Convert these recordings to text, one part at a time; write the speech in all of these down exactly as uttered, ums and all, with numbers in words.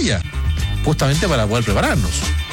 lluvia, justamente para poder prepararnos.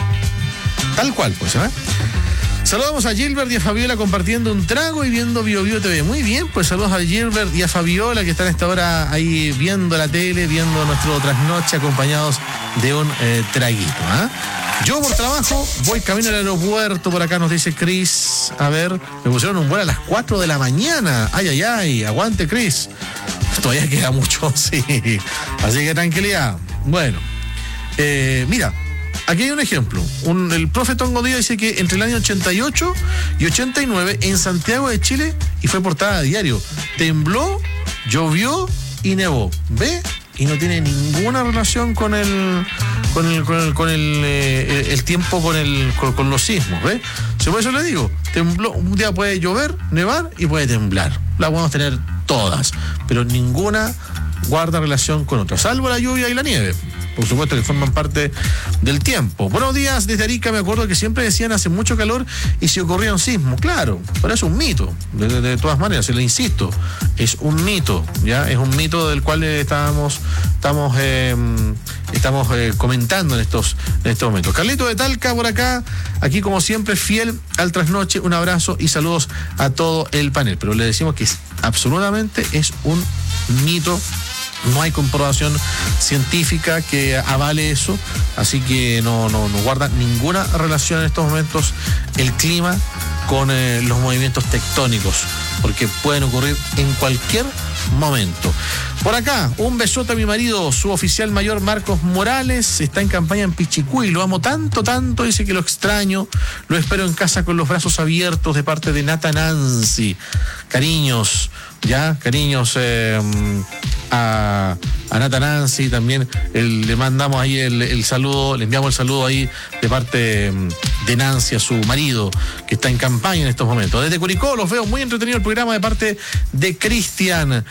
Tal cual, pues, ¿eh? Saludamos a Gilbert y a Fabiola compartiendo un trago y viendo Bio Bio T V. Muy bien, pues saludos a Gilbert y a Fabiola que están a esta hora ahí viendo la tele, viendo nuestro trasnoche acompañados de un eh, traguito. ¿eh? Yo por trabajo voy camino al aeropuerto, por acá nos dice Chris. A ver, me pusieron un vuelo a las cuatro de la mañana. Ay, ay, ay, aguante Chris. Todavía queda mucho, sí. Así que tranquilidad. Bueno, eh, mira. Aquí hay un ejemplo. Un, el profe Tongo Díaz dice que entre el año ochenta y ocho y ochenta y nueve en Santiago de Chile, y fue portada de diario, tembló, llovió y nevó. ¿Ve? Y no tiene ninguna relación con el con el, con el, con el, eh, el tiempo con, el, con, con los sismos. ¿Ve? Por eso le digo, tembló, un día puede llover, nevar y puede temblar. La podemos tener todas, pero ninguna guarda relación con otra, salvo la lluvia y la nieve. Por supuesto que forman parte del tiempo. Buenos días, desde Arica me acuerdo que siempre decían hace mucho calor y si ocurría un sismo. Claro, pero es un mito. De, de, de todas maneras, se le insisto, es un mito, ¿ya? Es un mito del cual eh, estábamos, estamos, eh, estamos eh, comentando en estos, en estos momentos. Carlito de Talca por acá, aquí como siempre, fiel al trasnoche. Un abrazo y saludos a todo el panel. Pero le decimos que es, absolutamente es un mito. No hay comprobación científica que avale eso, así que no, no, no guarda ninguna relación en estos momentos el clima con eh, los movimientos tectónicos, porque pueden ocurrir en cualquier momento. Por acá, un besote a mi marido, su oficial mayor Marcos Morales, está en campaña en Pichicuy, lo amo tanto, tanto, dice que lo extraño, lo espero en casa con los brazos abiertos de parte de Nata Nancy. Cariños, ya, cariños eh, a, a Nata Nancy, también el, le mandamos ahí el, el saludo, le enviamos el saludo ahí de parte de Nancy a su marido, que está en campaña en estos momentos. Desde Curicó los veo, muy entretenido el programa de parte de Cristian.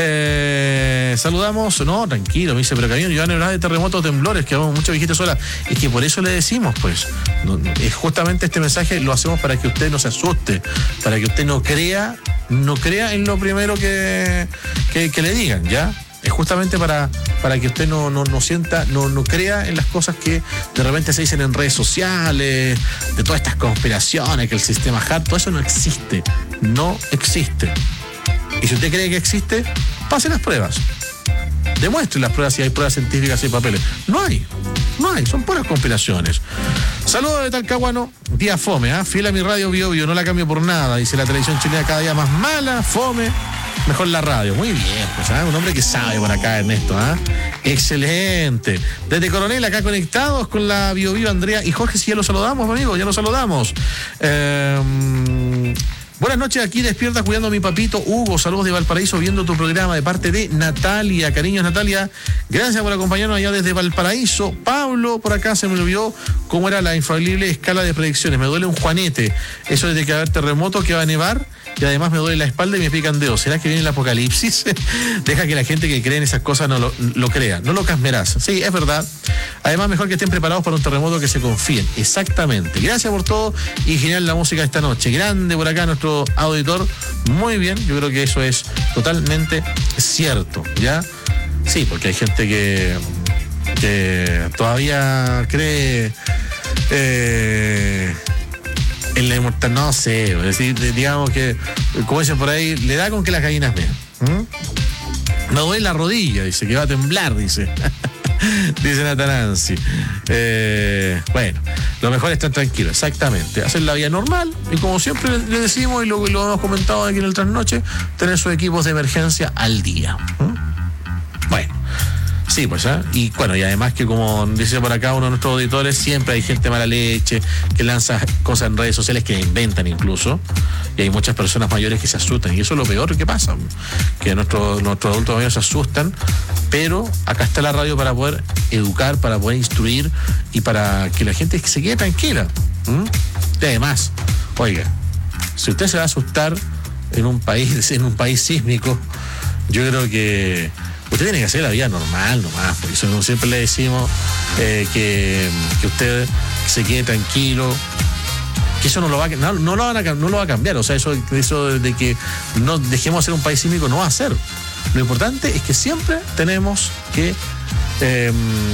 Eh, saludamos, no, tranquilo, me dice, pero cariño, yo no hablaba de terremotos, temblores, que vamos mucha viejita sola. Es que por eso le decimos, pues, no, es justamente este mensaje lo hacemos para que usted no se asuste, para que usted no crea, no crea en lo primero que, que, que le digan, ¿ya? Es justamente para, para que usted no, no, no sienta, no, no crea en las cosas que de repente se dicen en redes sociales, de todas estas conspiraciones, que el sistema H A R T, todo eso no existe, no existe. Y si usted cree que existe, pase las pruebas. Demuestre las pruebas si hay pruebas científicas y papeles. No hay, no hay, son puras conspiraciones. Saludos de Talcahuano, día fome, ¿eh? Fiel a mi radio Bio Bio, no la cambio por nada. Dice la televisión chilena cada día más mala, fome, mejor la radio. Muy bien, pues, ¿eh? Un hombre que sabe por acá, Ernesto, ¿eh? Excelente. Desde Coronel, acá conectados con la Bio Bio, Andrea y Jorge, si ya los saludamos, amigo, ya los saludamos. Eh... Buenas noches, aquí despierta cuidando a mi papito Hugo, saludos de Valparaíso viendo tu programa de parte de Natalia, cariños Natalia, gracias por acompañarnos allá desde Valparaíso. Pablo, por acá se me olvidó cómo era la infalible escala de predicciones, me duele un juanete, eso desde que va a haber terremoto, que va a nevar y además me duele la espalda y me pican dedos. ¿Será que viene el apocalipsis? Deja que la gente que cree en esas cosas no lo, lo crea, no lo casmerás. Sí, es verdad. Además, mejor que estén preparados para un terremoto, que se confíen. Exactamente. Gracias por todo y genial la música esta noche. Grande por acá nuestro auditor. Muy bien, yo creo que eso es totalmente cierto, ¿ya? Sí, porque hay gente que, que todavía cree eh, en la inmortalidad, no sé, es decir, digamos que, como dicen por ahí, le da con que las gallinas vean. ¿Mm? Me duele la rodilla, dice, que va a temblar, dice. Dice Nata Nancy. Eh, bueno, lo mejor es estar tranquilo, exactamente. Hacer la vida normal y, como siempre le decimos y lo, lo hemos comentado aquí en el trasnoche, tener sus equipos de emergencia al día. ¿Mm? Bueno. Sí, pues, ¿eh? Y bueno, y además que, como dice por acá uno de nuestros auditores, siempre hay gente mala leche que lanza cosas en redes sociales que inventan incluso, y hay muchas personas mayores que se asustan, y eso es lo peor que pasa, que nuestros nuestros adultos mayores se asustan, pero acá está la radio para poder educar, para poder instruir y para que la gente se quede tranquila. ¿Mm? Y además, oiga, si usted se va a asustar en un país, en un país sísmico, yo creo que usted tiene que hacer la vida normal nomás, por eso siempre le decimos eh, que, que usted se quede tranquilo, que eso no lo va a, no, no lo van a, no lo va a cambiar, o sea, eso, eso de que no dejemos de ser un país sísmico no va a ser. Lo importante es que siempre tenemos que eh,